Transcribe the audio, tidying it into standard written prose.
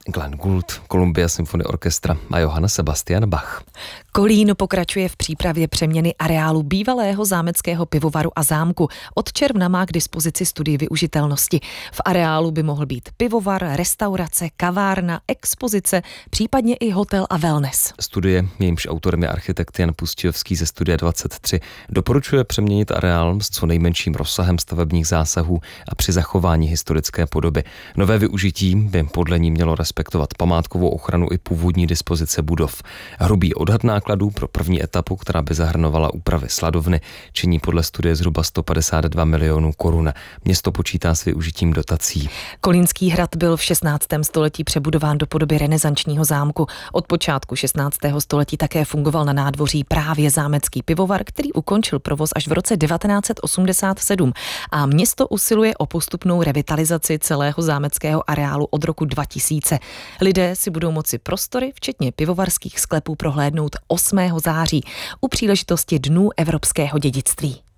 Glenn Gould, Columbia Symphony Orchestra a Johann Sebastian Bach. Kolín pokračuje v přípravě přeměny areálu bývalého zámeckého pivovaru a zámku. Od června má k dispozici studii využitelnosti. V areálu by mohl být pivovar, restaurace, kavárna, expozice, případně i hotel a wellness. Studie, jejímž autorem je architekt Jan Pustějovský ze Studia 23, doporučuje přeměnit areál s co nejmenším rozsahem stavebních zásahů a při zachování historické podoby. Nové využití by podle ní mělo respektovat památkovou ochranu i původní dispozice budov. Hrubý odhad nákladů pro první etapu, která by zahrnovala úpravy sladovny, činí podle studie zhruba 152 milionů korun. Město počítá s využitím dotací. Kolínský hrad byl v 16. století přebudován do podoby renesančního zámku. Od počátku 16. století také fungoval na nádvoří právě zámecký pivovar, který ukončil provoz až v roce 1987 a město usiluje o postupnou revitalizaci celého zámeckého areálu od roku 2000. Lidé si budou moci prostory, včetně pivovarských sklepů, prohlédnout 8. září u příležitosti Dnů evropského dědictví.